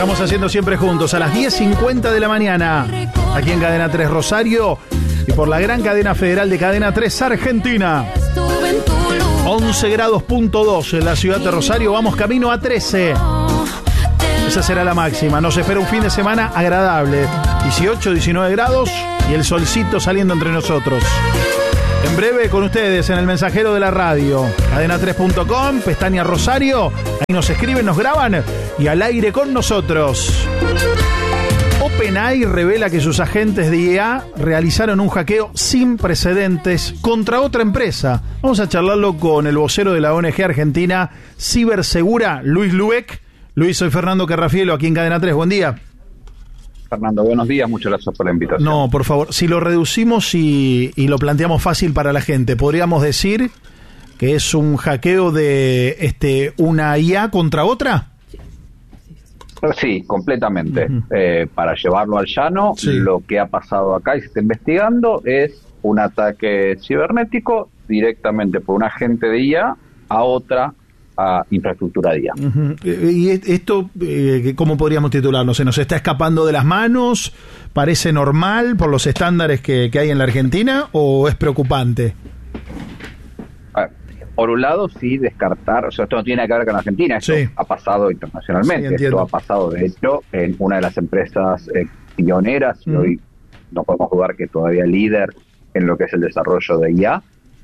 estamos haciendo siempre juntos a las 10:50 de la mañana, aquí en Cadena 3 Rosario y por la gran cadena federal de Cadena 3 Argentina. 11 grados.2 en la ciudad de Rosario, vamos camino a 13. Esa será la máxima. Nos espera un fin de semana agradable. 18, 19 grados y el solcito saliendo entre nosotros. En breve con ustedes en el mensajero de la radio, cadena3.com, pestaña Rosario. Ahí nos escriben, nos graban y al aire con nosotros. OpenAI revela que sus agentes de IA realizaron un hackeo sin precedentes contra otra empresa. Vamos a charlarlo con el vocero de la ONG argentina Cibersegura, Luis Lubeck. Luis, soy Fernando Carrafielo, aquí en Cadena 3. Buen día. Fernando, buenos días, muchas gracias por la invitación. No, por favor, si lo reducimos y lo planteamos fácil para la gente, podríamos decir que es un hackeo de una IA contra otra. Sí, completamente. Para llevarlo al llano, sí. Lo que ha pasado acá y se está investigando es un ataque cibernético directamente por un agente de IA a otra infraestructura de IA. ¿Y esto cómo podríamos titularlo? ¿Se nos está escapando de las manos? ¿Parece normal por los estándares que hay en la Argentina o es preocupante? Por un lado, sí, descartar, o sea, esto no tiene nada que ver con la Argentina, esto sí ha pasado internacionalmente, sí, esto ha pasado, de hecho, en una de las empresas pioneras, y hoy no podemos dudar que todavía líder en lo que es el desarrollo de IA.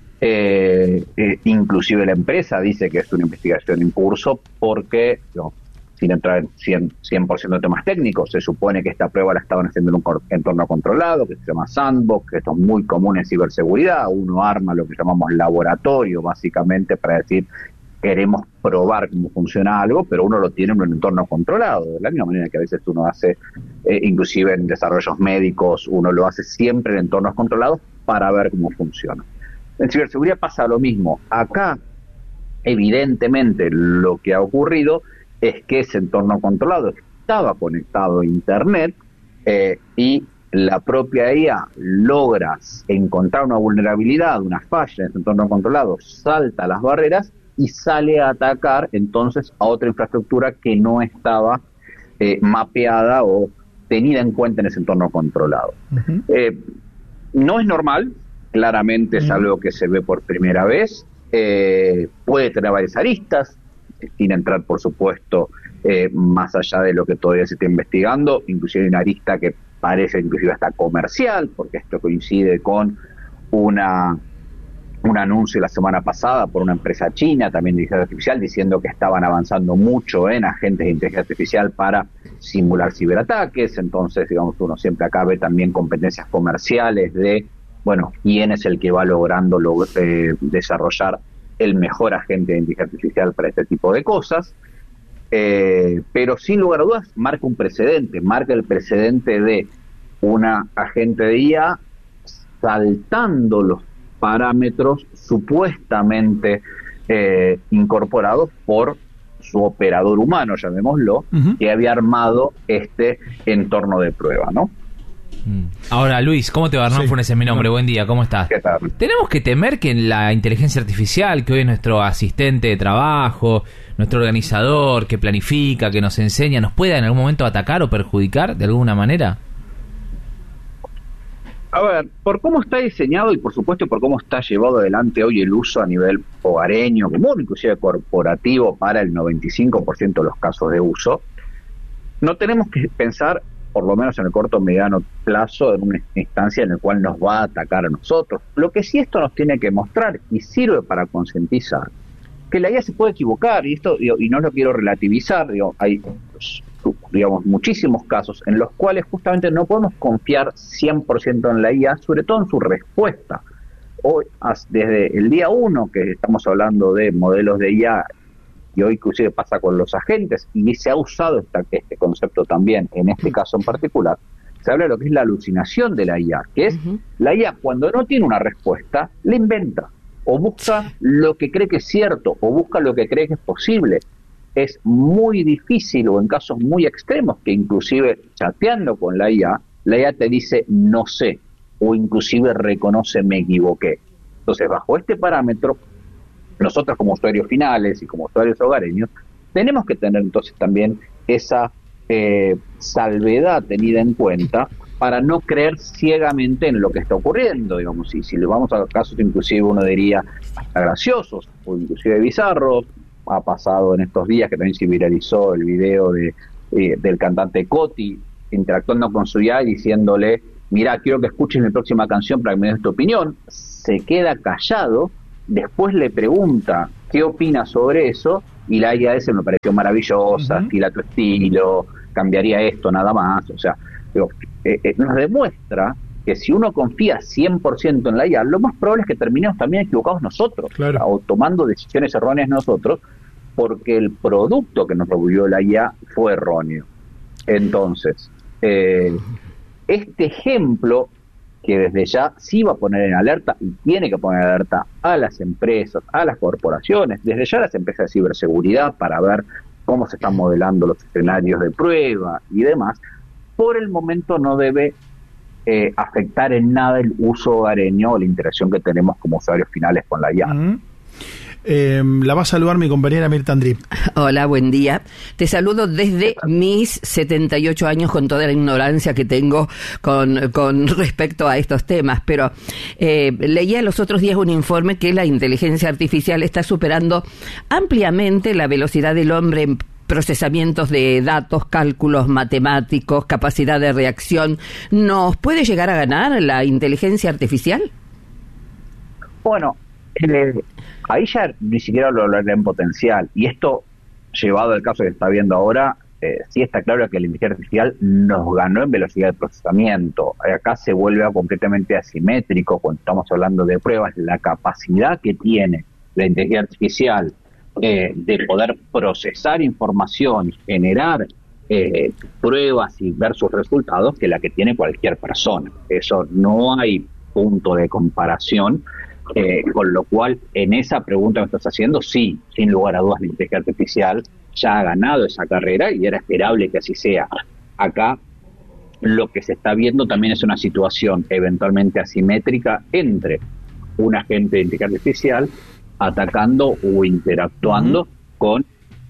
Inclusive la empresa dice que es una investigación en curso porque, sin entrar en 100% de temas técnicos, se supone que esta prueba la estaban haciendo en un entorno controlado, que se llama sandbox, que esto es muy común en ciberseguridad. Uno arma lo que llamamos laboratorio, básicamente, para decir, queremos probar cómo funciona algo, pero uno lo tiene en un entorno controlado, de la misma manera que a veces uno hace, inclusive en desarrollos médicos, uno lo hace siempre en entornos controlados para ver cómo funciona. En ciberseguridad pasa lo mismo. Acá, evidentemente, lo que ha ocurrido es que ese entorno controlado estaba conectado a Internet y la propia IA logra encontrar una vulnerabilidad, una falla en ese entorno controlado, salta las barreras y sale a atacar entonces a otra infraestructura que no estaba mapeada o tenida en cuenta en ese entorno controlado. No es normal. Claramente es algo que se ve por primera vez, puede tener varias aristas, sin entrar, por supuesto, más allá de lo que todavía se está investigando. Inclusive hay una arista que parece inclusive hasta comercial, porque esto coincide con un anuncio la semana pasada por una empresa china, también de inteligencia artificial, diciendo que estaban avanzando mucho en agentes de inteligencia artificial para simular ciberataques. Entonces, digamos, uno siempre acá ve también competencias comerciales de quién es el que va logrando desarrollar el mejor agente de inteligencia artificial para este tipo de cosas, pero sin lugar a dudas marca el precedente de una agente de IA saltando los parámetros supuestamente incorporados por su operador humano, llamémoslo, que había armado este entorno de prueba, ¿no? Ahora, Luis, ¿cómo te va? Hernán Funes es mi nombre, buen día, ¿cómo estás? ¿Qué tal? ¿Tenemos que temer que la inteligencia artificial, que hoy es nuestro asistente de trabajo, nuestro organizador, que planifica, que nos enseña, nos pueda en algún momento atacar o perjudicar de alguna manera? A ver, por cómo está diseñado y por supuesto por cómo está llevado adelante hoy el uso a nivel hogareño, común, inclusive corporativo, para el 95% de los casos de uso, no tenemos que pensar, por lo menos en el corto o mediano plazo, en una instancia en la cual nos va a atacar a nosotros. Lo que sí esto nos tiene que mostrar, y sirve para concientizar, que la IA se puede equivocar, y esto y no lo quiero relativizar, hay muchísimos casos en los cuales justamente no podemos confiar 100% en la IA, sobre todo en su respuesta. Hoy, desde el día 1 que estamos hablando de modelos de IA, y hoy inclusive pasa con los agentes, y se ha usado este concepto también, en este caso en particular, se habla de lo que es la alucinación de la IA, que es la IA cuando no tiene una respuesta, la inventa, o busca lo que cree que es cierto, o busca lo que cree que es posible. Es muy difícil, o en casos muy extremos, que inclusive chateando con la IA te dice no sé, o inclusive reconoce me equivoqué. Entonces, bajo este parámetro, nosotros como usuarios finales y como usuarios hogareños tenemos que tener entonces también esa salvedad tenida en cuenta para no creer ciegamente en lo que está ocurriendo, digamos. Y si le vamos a casos inclusive uno diría hasta graciosos o inclusive bizarros. Ha pasado en estos días que también se viralizó el video del cantante Coti interactuando con su IA y diciéndole: mirá, quiero que escuches mi próxima canción para que me des tu opinión. Se queda callado, después le pregunta qué opina sobre eso, y la IA ese me pareció maravillosa, estila tu estilo, cambiaría esto, nada más. O sea, nos demuestra que si uno confía 100% en la IA, lo más probable es que terminemos también equivocados nosotros, claro, o tomando decisiones erróneas nosotros, porque el producto que nos proveyó la IA fue erróneo. Entonces, este ejemplo, que desde ya sí va a poner en alerta, y tiene que poner en alerta a las empresas, a las corporaciones, desde ya las empresas de ciberseguridad, para ver cómo se están modelando los escenarios de prueba y demás, por el momento no debe afectar en nada el uso hogareño o la interacción que tenemos como usuarios finales con la IA. La va a saludar mi compañera Mirta Andri. Hola, buen día. Te saludo desde mis 78 años, con toda la ignorancia que tengo con respecto a estos temas, pero leía los otros días un informe que la inteligencia artificial está superando ampliamente la velocidad del hombre en procesamientos de datos, cálculos matemáticos, capacidad de reacción. ¿Nos puede llegar a ganar la inteligencia artificial? Bueno, ahí ya ni siquiera lo hablaré en potencial, y esto, llevado al caso que está viendo ahora, sí está claro que la inteligencia artificial nos ganó en velocidad de procesamiento. Acá se vuelve completamente asimétrico cuando estamos hablando de pruebas. La capacidad que tiene la inteligencia artificial de poder procesar información, generar pruebas y ver sus resultados, que la que tiene cualquier persona. Eso no hay punto de comparación. Con lo cual, en esa pregunta que estás haciendo, sí, sin lugar a dudas, la inteligencia artificial ya ha ganado esa carrera y era esperable que así sea. Acá lo que se está viendo también es una situación eventualmente asimétrica entre un agente de inteligencia artificial atacando o interactuando con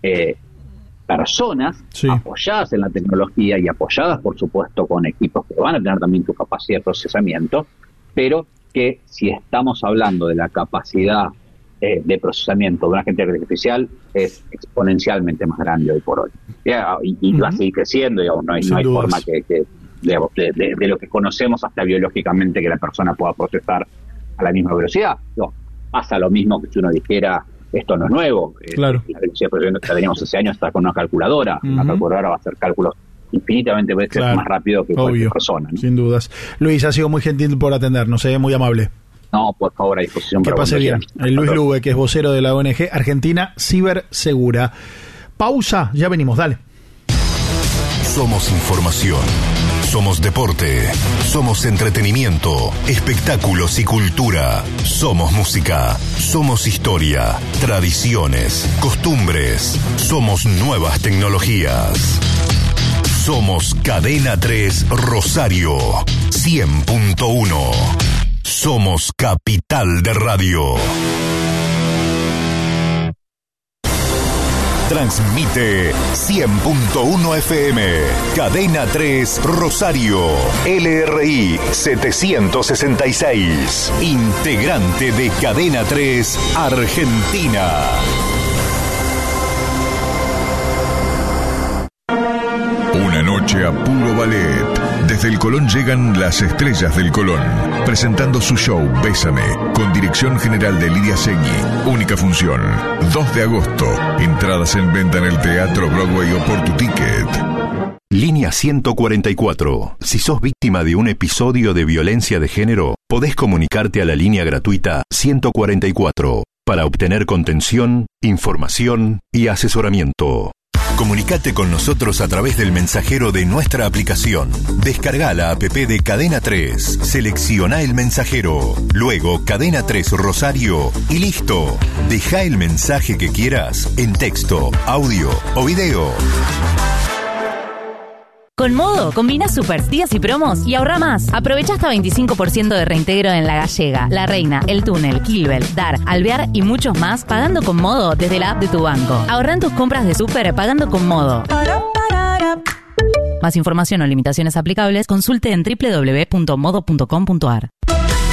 personas apoyadas en la tecnología y apoyadas, por supuesto, con equipos que van a tener también su capacidad de procesamiento, pero que si estamos hablando de la capacidad de procesamiento de una agente artificial, es exponencialmente más grande hoy por hoy. Y va a seguir creciendo, digamos, no hay forma que digamos, de lo que conocemos hasta biológicamente que la persona pueda procesar a la misma velocidad. No, pasa lo mismo que si uno dijera, esto no es nuevo, claro. La velocidad de procesamiento que teníamos hace años está con una calculadora. Una calculadora va a hacer cálculos infinitamente veces más rápido que cualquier persona, ¿no? Sin dudas. Luis, ha sido muy gentil por atendernos, muy amable. No, por favor, a disposición. Que pase bien. Luis Lube, que es vocero de la ONG Argentina Cibersegura. Pausa, ya venimos, dale. Somos información, somos deporte, somos entretenimiento, espectáculos y cultura, somos música, somos historia, tradiciones, costumbres, somos nuevas tecnologías. Somos Cadena 3 Rosario 100.1. Somos Capital de Radio. Transmite 100.1 FM. Cadena 3 Rosario. LRI 766. Integrante de Cadena 3 Argentina. Una noche a puro ballet. Desde el Colón llegan las estrellas del Colón, presentando su show Bésame, con dirección general de Lidia Segni. Única función, 2 de agosto. Entradas en venta en el Teatro Broadway o por tu ticket. Línea 144. Si sos víctima de un episodio de violencia de género, podés comunicarte a la línea gratuita 144 para obtener contención, información y asesoramiento. Comunicate con nosotros a través del mensajero de nuestra aplicación. Descarga la app de Cadena 3, selecciona el mensajero, luego Cadena 3 Rosario y listo. Deja el mensaje que quieras en texto, audio o video. Con Modo, combina super días y promos y ahorra más. Aprovecha hasta 25% de reintegro en La Gallega, La Reina, El Túnel, Kilbel, Dar, Alvear y muchos más pagando con Modo desde la app de tu banco. Ahorra en tus compras de súper pagando con Modo. Más información o limitaciones aplicables, consulte en www.modo.com.ar.